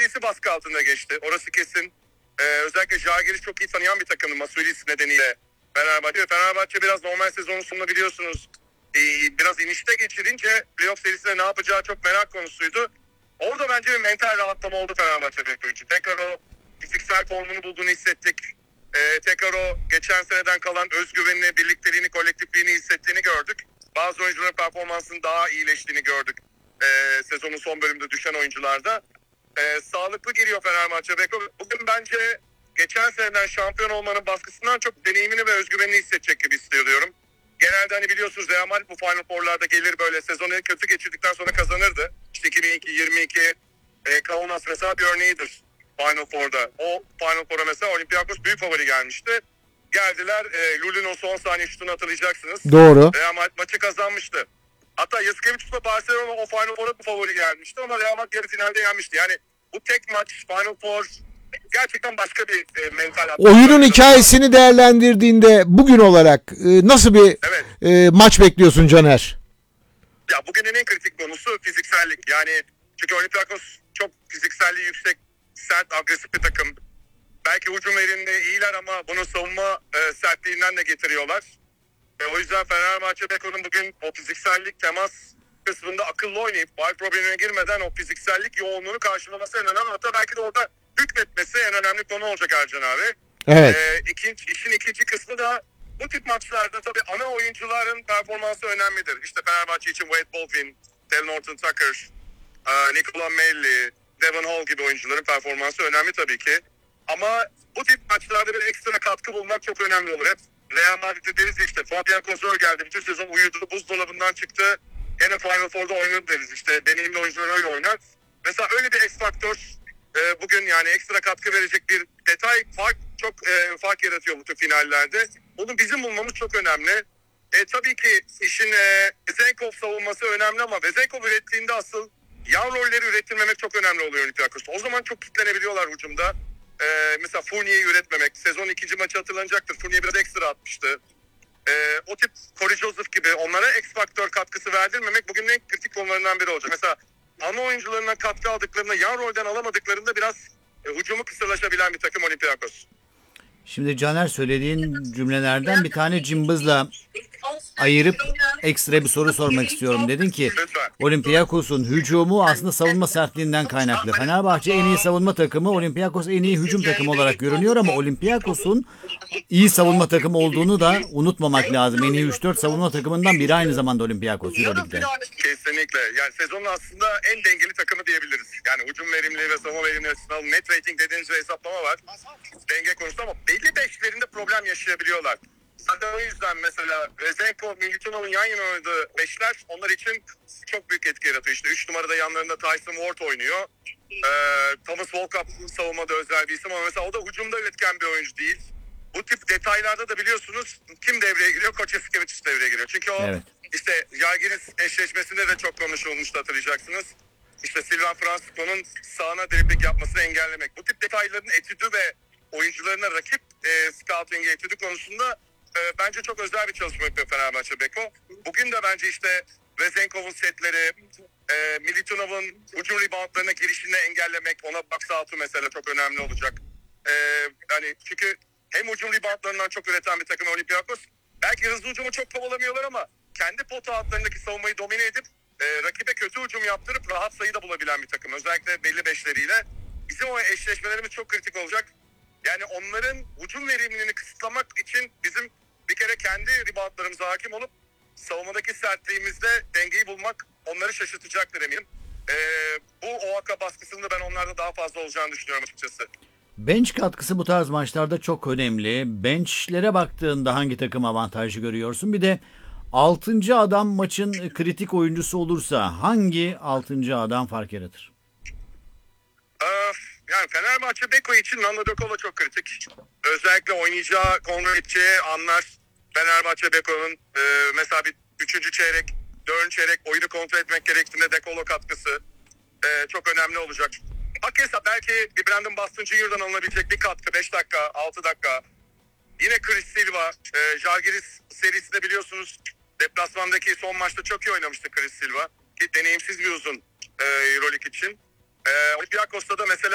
serisi baskı altında geçti. Orası kesin. Özellikle Žalgiris çok iyi tanıyan bir takımdı Masuilis nedeniyle Fenerbahçe biraz normal sezonun sonunda biliyorsunuz biraz inişte geçirince playoff serisinde ne yapacağı çok merak konusuydu. Orada bence bir mental rahatlama oldu Fenerbahçe için. Tekrar o fiziksel formunu bulduğunu hissettik. Tekrar o geçen seneden kalan özgüvenini, birlikteliğini, kolektifliğini hissettiğini gördük. Bazı oyuncuların performansının daha iyileştiğini gördük. Sezonun son bölümünde düşen oyuncularda. Sağlıklı giriyor Fenerbahçe. Bugün bence geçen seneden şampiyon olmanın baskısından çok deneyimini ve özgüvenini hissedecek gibi hissediyorum. Genelde hani biliyorsunuz Real Madrid bu Final Four'larda gelir böyle sezonu kötü geçirdikten sonra kazanırdı. İşte 2022 Kaunas mesela bir örneğidir Final Four'da. O Final Four'a mesela Olympiakos büyük favori gelmişti. Geldiler Lul'ün o son saniye şutunu hatırlayacaksınız. Doğru. Real Madrid maçı kazanmıştı. Hatta Yasikevicius'la Barcelona o Final Four'a bu favori gelmişti ama Real Madrid yarı finalde yenmişti. Yani bu tek maç Final Four gerçekten başka bir mental. Oyunun hikayesini değerlendirdiğinde bugün olarak nasıl bir maç bekliyorsun Caner? Ya bugünün en kritik konusu fiziksellik. Yani çünkü Olympiakos çok fizikselliği yüksek, sert, agresif bir takım. Belki hücum elinde iyiler ama bunu savunma sertliğinden de getiriyorlar. O yüzden Fenerbahçe Beko'nun bugün o fiziksellik temas kısmında akıllı oynayıp faul problemine girmeden o fiziksellik yoğunluğunu karşılaması en önemli. Hatta belki de orada hükmetmesi en önemli konu olacak Ercan abi. Evet. İşin ikinci kısmı da bu tip maçlarda tabii ana oyuncuların performansı önemlidir. İşte Fenerbahçe için Wade Baldwin, Del Norton Tucker, Nikola Melli, Devon Hall gibi oyuncuların performansı önemli tabii ki. Ama bu tip maçlarda bir ekstra katkı bulmak çok önemli olur. Hep Real Madrid'de deriz işte Fabian Kozor geldi. Bütün sezon uyudu, buzdolabından çıktı. Yine Final Four'da oynadı deriz. İşte deneyimli oyuncular öyle oynar. Mesela öyle bir X faktör bugün yani ekstra katkı verecek bir detay çok fark yaratıyor bu tür finallerde. Bunu bizim bulmamız çok önemli. Tabii ki işin Vezenkov savunması önemli ama Vezenkov ürettiğinde asıl yan rolleri ürettirmemek çok önemli oluyor Olympiakos'ta. O zaman çok kitlenebiliyorlar hücumda. Mesela Fournier'i üretmemek. Sezon ikinci maçı hatırlanacaktır. Fournier biraz ekstra atmıştı. O tip Corey Joseph gibi onlara X faktör katkısı verdirmemek bugünün en kritik konularından biri olacak. Mesela ana oyuncularına katkı aldıklarında yan rolden alamadıklarında biraz hücumu kısırlaşabilen bir takım Olympiakos. Şimdi Caner söylediğin cümlelerden bir tane cımbızla ayırıp ekstra bir soru sormak istiyorum. Dedin ki Olympiakos'un hücumu aslında savunma sertliğinden kaynaklı. Fenerbahçe en iyi savunma takımı, Olympiakos en iyi hücum takımı olarak görünüyor ama Olympiakos'un iyi savunma takımı olduğunu da unutmamak lazım. En iyi 3-4 savunma takımından biri aynı zamanda Olympiakos Euroleague'de. Kesinlikle. Yani sezonun aslında en dengeli takımı diyebiliriz. Yani hücum verimliliği ve savunma verimliliği açısından net rating dediğiniz bir hesaplama var. Denge konusunda ama belli beşlerinde problem yaşayabiliyorlar. Zaten o yüzden mesela Vezenkov, Milutinov'un yan yana oynadığı beşler onlar için çok büyük etki yaratıyor. İşte 3 numarada yanlarında Tyson Ward oynuyor. Thomas Volkov savunmada özel bir isim ama mesela o da hücumda üretken bir oyuncu değil. Bu tip detaylarda da biliyorsunuz kim devreye giriyor? Koç Yasikevicius devreye giriyor. Çünkü o işte Žalgiris eşleşmesinde de çok konuşulmuştu hatırlayacaksınız. İşte Sylvain Francisco'nun sağına dribling yapmasını engellemek. Bu tip detayların etüdü ve oyuncularına rakip scouting'e etüdü konusunda bence çok özel bir çalışma yapıyor Fenerbahçe Beko. Bugün de bence işte Vezenkov'un setleri, Milutinov'un hücum reboundlarına girişini engellemek, ona box out'u mesela çok önemli olacak. Yani çünkü hem hücum reboundlarından çok üreten bir takım Olympiakos. Belki hızlı hücumu çok kovalamıyorlar ama kendi pota altlarındaki savunmayı domine edip rakibe kötü hücum yaptırıp rahat sayıda bulabilen bir takım. Özellikle belli beşleriyle. Bizim o eşleşmelerimiz çok kritik olacak. Yani onların hücum verimliliğini kısıtlamak için bizim bir kere kendi reboundlarımıza hakim olup savunmadaki sertliğimizde dengeyi bulmak onları şaşırtacaktır eminim. Bu OAKA baskısında ben onlarda daha fazla olacağını düşünüyorum açıkçası. Bench katkısı bu tarz maçlarda çok önemli. Bench'lere baktığında hangi takım avantajı görüyorsun? Bir de 6. adam maçın kritik oyuncusu olursa hangi 6. adam fark yaratır? Yani Fenerbahçe Beko için Nando De Colo çok kritik. Özellikle oynayacağı, kontrol edeceği anlar Fenerbahçe Beko'nun mesela bir 3. çeyrek, 4. çeyrek oyunu kontrol etmek gerektiğinde De Colo katkısı çok önemli olacak. Hakeza belki bir Brandon Boston Jr.'dan alınabilecek bir katkı 5 dakika, 6 dakika. Yine Chris Silva, Žalgiris serisinde biliyorsunuz deplasmandaki son maçta çok iyi oynamıştı Chris Silva. Ki deneyimsiz bir uzun Euroleague için. Olympiakos'ta da mesela